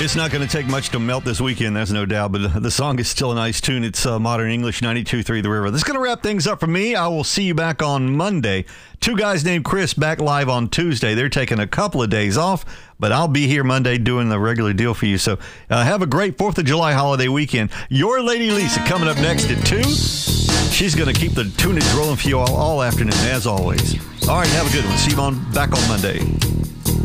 It's not going to take much to melt this weekend, that's no doubt, but the song is still a nice tune. It's Modern English 92.3 The River. This is going to wrap things up for me. I will see you back on Monday. Two guys named Chris back live on Tuesday. They're taking a couple of days off, but I'll be here Monday doing the regular deal for you. So have a great 4th of July holiday weekend. Your Lady Lisa coming up next at 2. She's going to keep the tunage rolling for you all afternoon, as always. All right, have a good one. See you back on Monday.